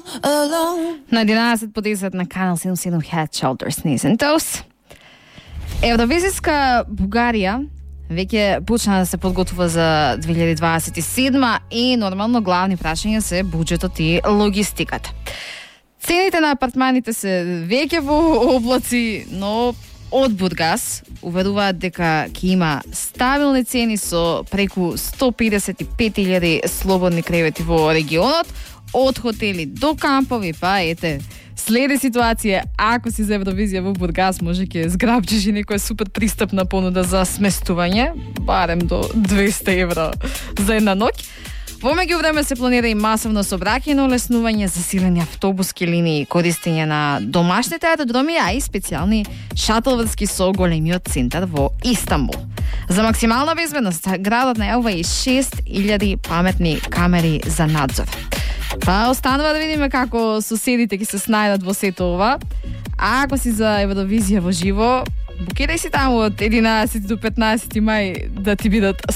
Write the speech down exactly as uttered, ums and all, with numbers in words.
На единаесет по десет на канал седумдесет и седум Head, Shoulders, Knees and Toes. Евровизијска Бугарија веќе почна да се подготвува за две илјади дваесет и седма и нормално главни прашања се буџетот и логистиката. Цените на апартманите се веќе во облаци, но од Бургас уверуваат дека ќе има стабилни цени со преку сто педесет и пет илјади слободни кревети во регионот, од хотели до кампови, па ете, следи ситуација, ако си за Евровизија во Бургас, може ќе зграбчиш и некоја супер пристапна понуда за сместување, барем до двесте евра за една ноќ. Во меѓувреме се планира и масовно сообраќајно олеснување, засилени автобуски линии, користење на домашните аеродроми, а и специјални шатл врски со големиот центар во Истанбул. За максимална безбедност, градот најавува и шест илјади паметни камери за надзор. Па останува да видиме како соседите ќе се снајдат во сето ова. А ако си за Евровизија во живо, букирај си таму од единаесети до петнаесети мај да ти бидат